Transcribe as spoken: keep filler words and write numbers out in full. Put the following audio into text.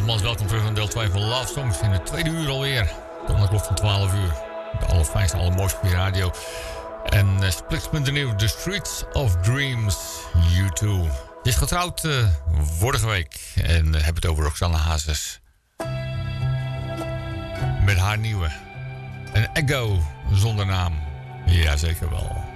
Nogmaals welkom terug aan deel twee van Love Songs in de tweede uur alweer. Tot aan de klok van twaalf uur. De allerfijnste, allermooiste op je radio. En uh, Splitssplinternieuw, The Streets of Dreams, U twee. Ze is getrouwd uh, vorige week. En uh, heb het over Roxanne Hazes. Met haar nieuwe. Een Ego zonder naam. Ja, zeker wel.